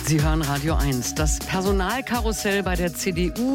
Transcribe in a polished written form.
Sie hören Radio 1. Das Personalkarussell bei der CDU